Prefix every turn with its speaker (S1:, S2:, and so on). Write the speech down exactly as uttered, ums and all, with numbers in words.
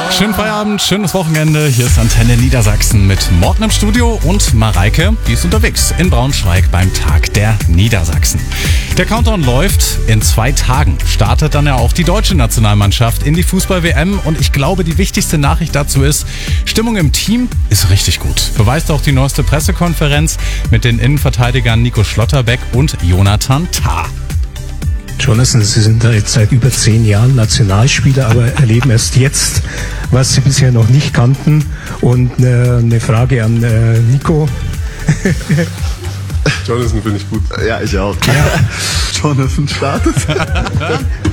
S1: Schönen Feierabend, schönes Wochenende. Hier ist Antenne Niedersachsen mit Morten im Studio und Mareike, die ist unterwegs in Braunschweig beim Tag der Niedersachsen. Der Countdown läuft. In zwei Tagen startet dann ja auch die deutsche Nationalmannschaft in die Fußball-W M. Und ich glaube, die wichtigste Nachricht dazu ist, Stimmung im Team ist richtig gut. Beweist auch die neueste Pressekonferenz mit den Innenverteidigern Nico Schlotterbeck und Jonathan Tah.
S2: Jonathan, Sie sind da jetzt seit über zehn Jahren Nationalspieler, aber erleben erst jetzt, was Sie bisher noch nicht kannten. Und äh, eine Frage an äh, Nico.
S3: Jonathan finde ich gut.
S4: Ja, ich auch.
S2: Ja.
S4: Jonathan startet.